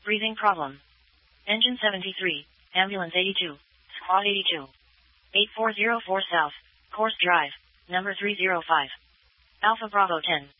Breathing problem. Engine 73, Ambulance 82, Squad 82. 8404 South, Course Drive, number 305. Alpha Bravo 10.